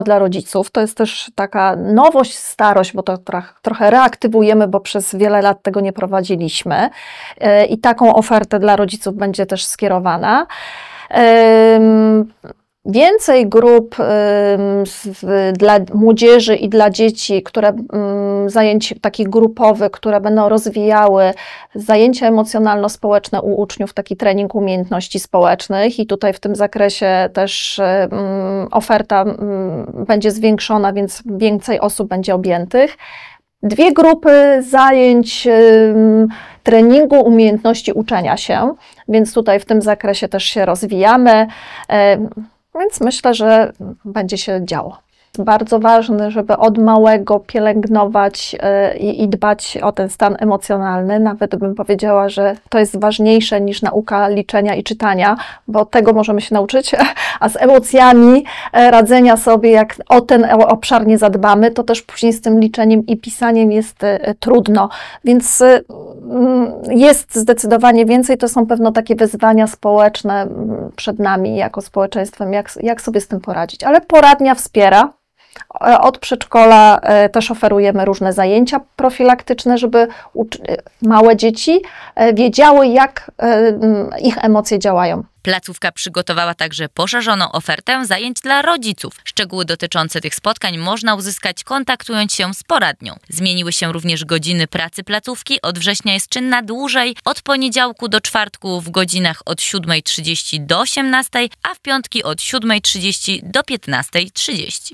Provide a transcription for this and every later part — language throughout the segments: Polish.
dla rodziców. To jest też taka nowość, starość, bo to trochę reaktywujemy, bo przez wiele lat tego nie prowadziliśmy i taką ofertę dla rodziców będzie też skierowana. Więcej grup dla młodzieży i dla dzieci, zajęć takich grupowych, które będą rozwijały zajęcia emocjonalno-społeczne u uczniów, taki trening umiejętności społecznych i tutaj w tym zakresie też oferta będzie zwiększona, więc więcej osób będzie objętych. 2 grupy zajęć treningu umiejętności uczenia się, więc tutaj w tym zakresie też się rozwijamy. Więc myślę, że będzie się działo. Bardzo ważne, żeby od małego pielęgnować i dbać o ten stan emocjonalny. Nawet bym powiedziała, że to jest ważniejsze niż nauka liczenia i czytania, bo tego możemy się nauczyć, a z emocjami radzenia sobie, jak o ten obszar nie zadbamy, to też później z tym liczeniem i pisaniem jest trudno. Więc jest zdecydowanie więcej. To są pewno takie wyzwania społeczne przed nami jako społeczeństwem, jak sobie z tym poradzić. Ale poradnia wspiera. Od przedszkola też oferujemy różne zajęcia profilaktyczne, żeby małe dzieci wiedziały, jak ich emocje działają. Placówka przygotowała także poszerzoną ofertę zajęć dla rodziców. Szczegóły dotyczące tych spotkań można uzyskać, kontaktując się z poradnią. Zmieniły się również godziny pracy placówki. Od września jest czynna dłużej, od poniedziałku do czwartku w godzinach od 7:30 do 18:00, a w piątki od 7:30 do 15:30.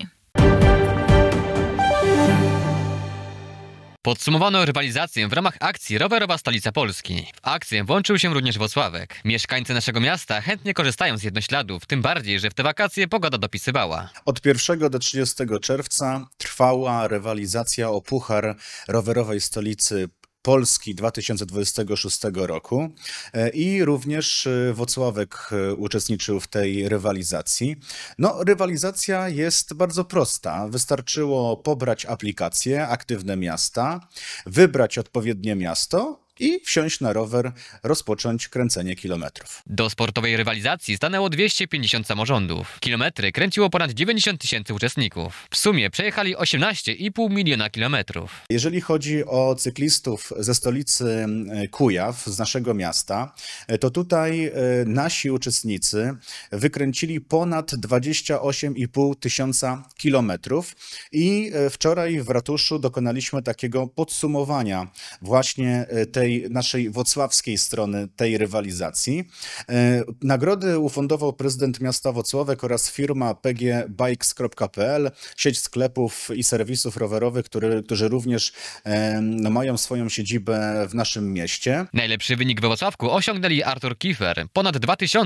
Podsumowano rywalizację w ramach akcji Rowerowa Stolica Polski. W akcję włączył się również Włocławek. Mieszkańcy naszego miasta chętnie korzystają z jednośladów, tym bardziej, że w te wakacje pogoda dopisywała. Od 1 do 30 czerwca trwała rywalizacja o puchar Rowerowej Stolicy Polski 2026 roku i również Włocławek uczestniczył w tej rywalizacji. No, rywalizacja jest bardzo prosta. Wystarczyło pobrać aplikację Aktywne Miasta, wybrać odpowiednie miasto i wsiąść na rower, rozpocząć kręcenie kilometrów. Do sportowej rywalizacji stanęło 250 samorządów. Kilometry kręciło ponad 90 000 uczestników. W sumie przejechali 18,5 miliona kilometrów. Jeżeli chodzi o cyklistów ze stolicy Kujaw, z naszego miasta, to tutaj nasi uczestnicy wykręcili ponad 28,5 tysiąca kilometrów i wczoraj w ratuszu dokonaliśmy takiego podsumowania właśnie tej naszej włocławskiej strony tej rywalizacji. Nagrody ufundował prezydent miasta Włocławek oraz firma pgbikes.pl, sieć sklepów i serwisów rowerowych, którzy również mają swoją siedzibę w naszym mieście. Najlepszy wynik we Włocławku osiągnęli Artur Kiefer, ponad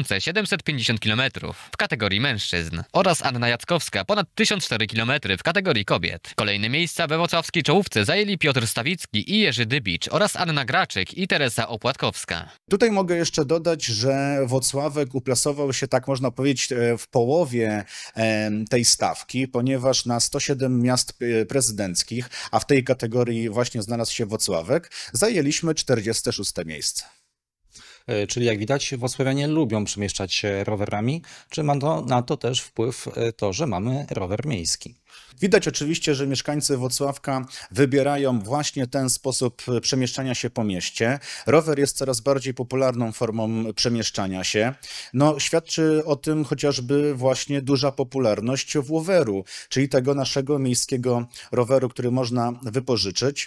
2750 km w kategorii mężczyzn, oraz Anna Jackowska, ponad 1004 km w kategorii kobiet. Kolejne miejsca we włocławskiej czołówce zajęli Piotr Stawicki i Jerzy Dybicz oraz Anna Graczyk i Teresa Opłatkowska. Tutaj mogę jeszcze dodać, że Włocławek uplasował się, tak można powiedzieć, w połowie tej stawki, ponieważ na 107 miast prezydenckich, a w tej kategorii właśnie znalazł się Włocławek, zajęliśmy 46. miejsce. Czyli jak widać, włocławianie lubią przemieszczać się rowerami. Czy ma na to też wpływ to, że mamy rower miejski? Widać oczywiście, że mieszkańcy Włocławka wybierają właśnie ten sposób przemieszczania się po mieście. Rower jest coraz bardziej popularną formą przemieszczania się. No, świadczy o tym chociażby właśnie duża popularność Włoweru, czyli tego naszego miejskiego roweru, który można wypożyczyć.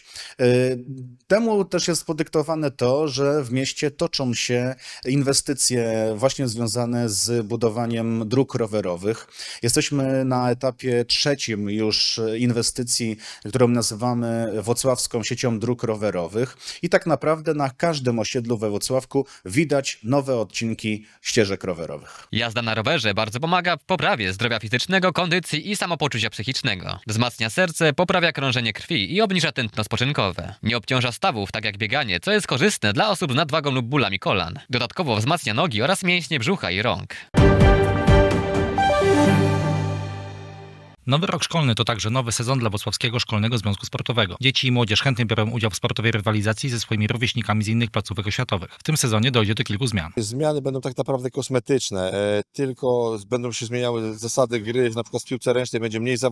Temu też jest podyktowane to, że w mieście toczą się inwestycje właśnie związane z budowaniem dróg rowerowych. Jesteśmy na etapie 3. już inwestycji, którą nazywamy Włocławską siecią dróg rowerowych i tak naprawdę na każdym osiedlu we Włocławku widać nowe odcinki ścieżek rowerowych. Jazda na rowerze bardzo pomaga w poprawie zdrowia fizycznego, kondycji i samopoczucia psychicznego. Wzmacnia serce, poprawia krążenie krwi i obniża tętno spoczynkowe. Nie obciąża stawów, tak jak bieganie, co jest korzystne dla osób z nadwagą lub bólami kolan. Dodatkowo wzmacnia nogi oraz mięśnie brzucha i rąk. Nowy rok szkolny to także nowy sezon dla Włocławskiego Szkolnego Związku Sportowego. Dzieci i młodzież chętnie biorą udział w sportowej rywalizacji ze swoimi rówieśnikami z innych placówek oświatowych. W tym sezonie dojdzie do kilku zmian. Zmiany będą tak naprawdę kosmetyczne, tylko będą się zmieniały zasady gry, na przykład w piłce ręcznej będzie mniej zawodników.